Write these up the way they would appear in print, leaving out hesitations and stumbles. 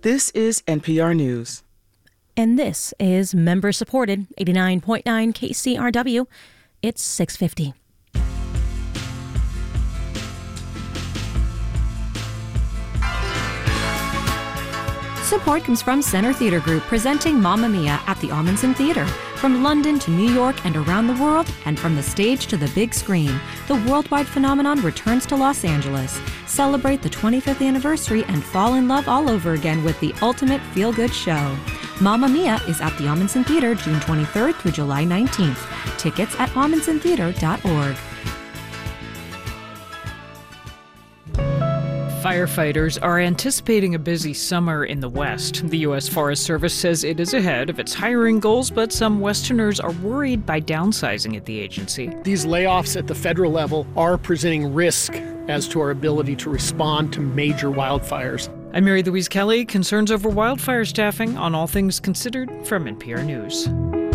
This is NPR News. And this is member-supported 89.9 KCRW. It's 6:50. Support comes from Center Theatre Group, presenting Mamma Mia at the Ahmanson Theatre. From London to New York and around the world, and from the stage to the big screen, the worldwide phenomenon returns to Los Angeles. Celebrate the 25th anniversary and fall in love all over again with the ultimate feel-good show. Mamma Mia is at the Ahmanson Theatre June 23rd through July 19th. Tickets at ahmansontheatre.org. Firefighters are anticipating a busy summer in the West. The U.S. Forest Service says it is ahead of its hiring goals, but some Westerners are worried by downsizing at the agency. These layoffs at the federal level are presenting risk as to our ability to respond to major wildfires. I'm Mary Louise Kelly. Concerns over wildfire staffing on All Things Considered from NPR News.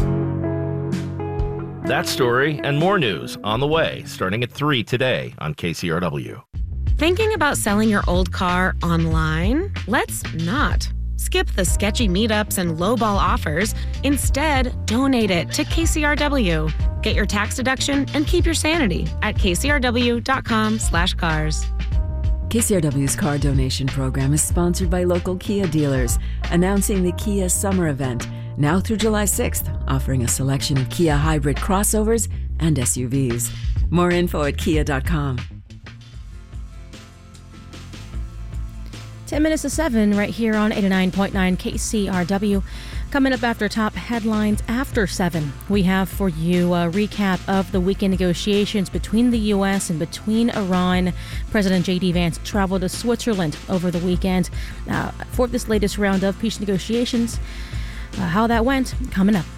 That story and more news on the way, starting at 3 today on KCRW. Thinking about selling your old car online? Let's not. Skip the sketchy meetups and lowball offers. Instead, donate it to KCRW. Get your tax deduction and keep your sanity at kcrw.com/cars. KCRW's car donation program is sponsored by local Kia dealers, announcing the Kia Summer Event, now through July 6th, offering a selection of Kia hybrid crossovers and SUVs. More info at kia.com. 10 minutes to 7 right here on 89.9 KCRW. Coming up after top headlines after 7, we have for you a recap of the weekend negotiations between the U.S. and between Iran. President J.D. Vance traveled to Switzerland over the weekend for this latest round of peace negotiations. How that went, coming up.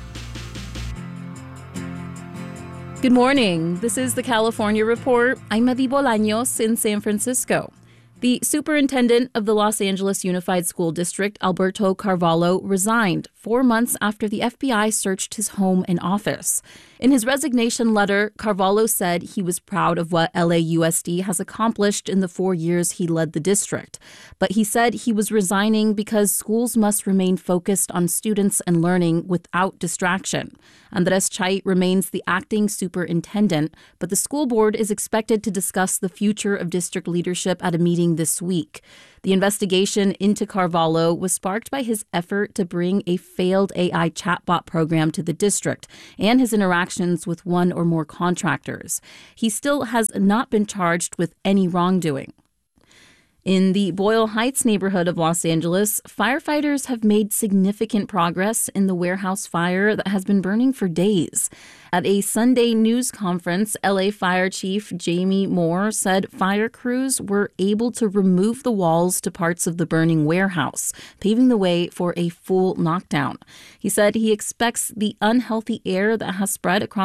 Good morning. This is the California Report. I'm Madi Bolaños in San Francisco. The superintendent of the Los Angeles Unified School District, Alberto Carvalho, resigned 4 months after the FBI searched his home and office. In his resignation letter, Carvalho said he was proud of what LAUSD has accomplished in the 4 years he led the district. But he said he was resigning because schools must remain focused on students and learning without distraction. Andres Chait remains the acting superintendent, but the school board is expected to discuss the future of district leadership at a meeting this week. The investigation into Carvalho was sparked by his effort to bring a failed AI chatbot program to the district and his interactions with one or more contractors. He still has not been charged with any wrongdoing. In the Boyle Heights neighborhood of Los Angeles, firefighters have made significant progress in the warehouse fire that has been burning for days. At a Sunday news conference, LA Fire Chief Jamie Moore said fire crews were able to remove the walls to parts of the burning warehouse, paving the way for a full knockdown. He said he expects the unhealthy air that has spread across